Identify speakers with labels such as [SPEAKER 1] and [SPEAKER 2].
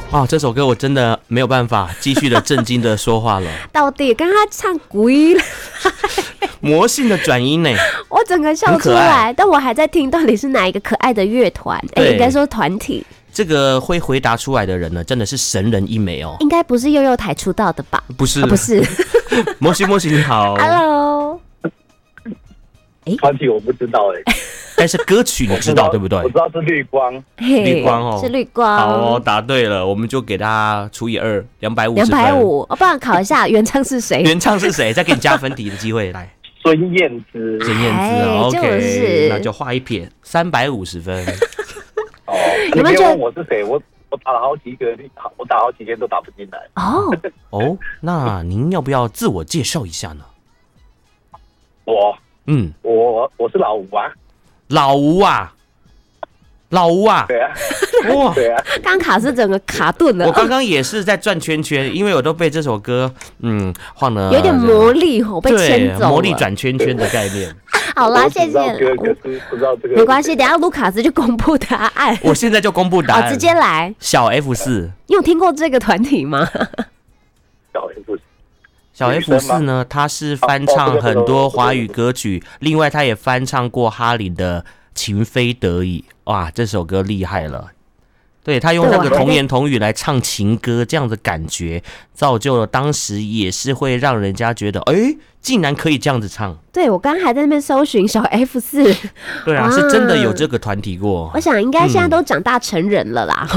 [SPEAKER 1] 啊，这首歌我真的没有办法继续的正经的说话了。
[SPEAKER 2] 到底跟他唱鬼了，
[SPEAKER 1] 魔性的转音呢？
[SPEAKER 2] 我整个笑出来，但我还在听到底是哪一个可爱的乐团，应该说团体。
[SPEAKER 1] 这个会回答出来的人呢，真的是神人一枚哦。
[SPEAKER 2] 应该不是幼幼台出道的吧？
[SPEAKER 1] 不是，
[SPEAKER 2] 不是。
[SPEAKER 1] 摩西你好
[SPEAKER 2] ，Hello。
[SPEAKER 3] 团体我不知道
[SPEAKER 1] 但是歌曲你知道对不对？
[SPEAKER 3] 我知道是绿光，
[SPEAKER 1] 绿光哦，
[SPEAKER 2] 是绿光。
[SPEAKER 1] 好哦，答对了，我们就给他除以2，250分。
[SPEAKER 2] 250，不然考一下原唱是谁？
[SPEAKER 1] 原唱是谁？再给你加分题的机会，来。
[SPEAKER 3] 孙燕姿
[SPEAKER 1] ，OK， 那就画一撇，350分。
[SPEAKER 3] 哦，你别问我是谁，我打了好几个，我打好几天都打不进来。
[SPEAKER 1] 哦，那您要不要自我介绍一下呢？
[SPEAKER 3] 我是老吴啊。
[SPEAKER 1] 老吴啊，
[SPEAKER 3] 对啊，
[SPEAKER 1] 哇，
[SPEAKER 3] 对啊，
[SPEAKER 2] 刚卡是整个卡顿了。
[SPEAKER 1] 我刚刚也是在转圈圈，因为我都被这首歌晃了，
[SPEAKER 2] 有点魔力哦，被牵走了，
[SPEAKER 1] 魔力转圈圈的概念。
[SPEAKER 2] 好啦，谢谢。
[SPEAKER 3] 不知道这个
[SPEAKER 2] 没关系，等一下卢卡斯就公布答案。
[SPEAKER 1] 我现在就公布答案，
[SPEAKER 2] 直接来。
[SPEAKER 1] 小 F4，
[SPEAKER 2] 你有听过这个团体吗？
[SPEAKER 1] 小 F4呢，他是翻唱很多华语歌曲，另外他也翻唱过哈林的《情非得已》。哇，这首歌厉害了。对，他用那个童言童语来唱情歌，这样的感觉造就了当时也是会让人家觉得，竟然可以这样子唱。
[SPEAKER 2] 对，我刚刚还在那边搜寻小 F4。
[SPEAKER 1] 对啊，是真的有这个团体过。
[SPEAKER 2] 我想应该现在都长大成人了啦。